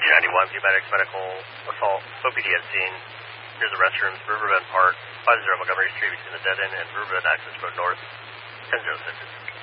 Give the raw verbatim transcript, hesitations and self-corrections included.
ninety-one, Paramedics Medical Assault, O P D at scene. Here's the restrooms, Riverbend Park, five zero Montgomery Street between the dead end and Riverbend Access Road North, ten zero six.